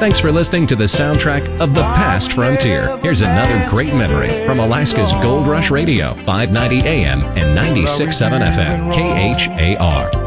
Thanks for listening to the soundtrack of the past frontier. Here's another great memory from Alaska's Gold Rush Radio, 590 AM and 96.7 FM, KHAR.